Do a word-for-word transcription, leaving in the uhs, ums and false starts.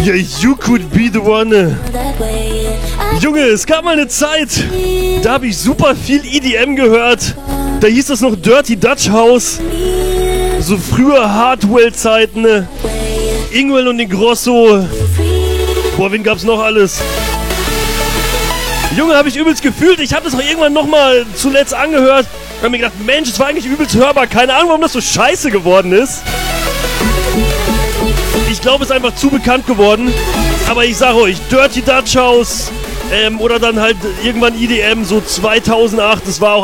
Yeah, you could be the one. Junge, es gab mal eine Zeit, da habe ich super viel E D M gehört. Da hieß das noch Dirty Dutch House. So früher Hardwell-Zeiten. Ingwell und Ingrosso. Boah, wen gab's noch alles? Junge, habe ich übelst gefühlt. Ich habe das auch irgendwann nochmal zuletzt angehört. Und hab mir gedacht, Mensch, es war eigentlich übelst hörbar. Keine Ahnung, warum das so scheiße geworden ist. Ich glaube, es ist einfach zu bekannt geworden. Aber ich sage euch, Dirty Dutch House ähm, oder dann halt irgendwann E D M, so zweitausendacht, das war auch